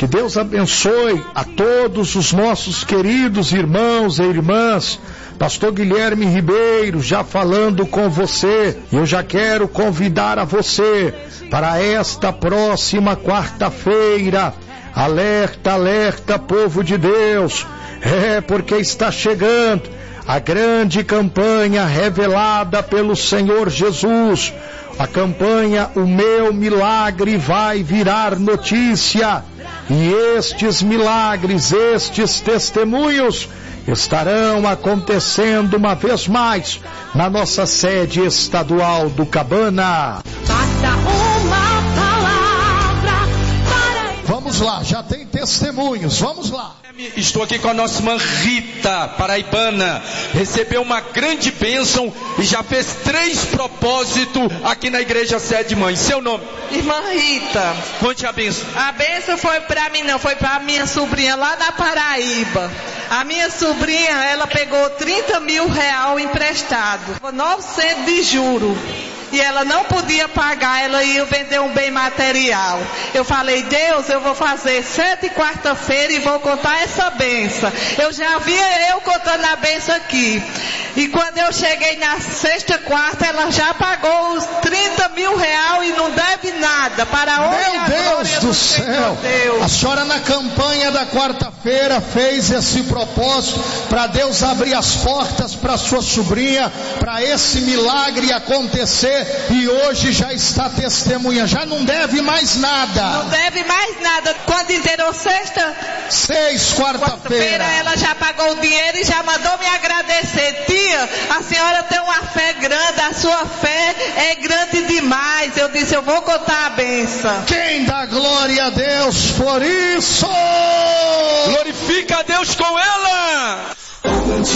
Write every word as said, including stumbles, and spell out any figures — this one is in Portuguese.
Que Deus abençoe a todos os nossos queridos irmãos e irmãs. Pastor Guilherme Ribeiro já falando com você. Eu já quero convidar a você para esta próxima quarta-feira. Alerta, alerta, povo de Deus. É porque está chegando a grande campanha revelada pelo Senhor Jesus. A campanha O Meu Milagre Vai Virar Notícia. E estes milagres, estes testemunhos estarão acontecendo uma vez mais na nossa sede estadual do Cabana. Basta uma palavra para... Vamos lá, já tem testemunhos, vamos lá. Estou aqui com a nossa irmã Rita, paraibana. Recebeu uma grande bênção e já fez três propósitos aqui na igreja Sede Mãe. Seu nome? Irmã Rita. Conte a bênção. A bênção foi para mim não, foi para minha sobrinha lá na Paraíba. A minha sobrinha, ela pegou trinta mil reais emprestado, novecentos de juro. E ela não podia pagar, ela ia vender um bem material. Eu falei, Deus, eu vou fazer sete quarta-feira e vou contar essa benção. Eu já via eu contando a benção aqui. E quando eu cheguei na sexta quarta, ela já pagou os trinta mil reais e não deve nada. Para a honra e a glória Meu Deus do céu! A senhora na campanha da quarta-feira fez esse propósito para Deus abrir as portas para sua sobrinha, para esse milagre acontecer. E hoje já está testemunha, já não deve mais nada. Não deve mais nada. Quando inteirou sexta? Seis, quarta-feira. Quarta-feira ela já pagou o dinheiro e já mandou me agradecer. Tia, a senhora tem uma fé grande, a sua fé é grande demais. Eu disse, eu vou contar a benção. Quem dá glória a Deus por isso? Glorifica a Deus com ela.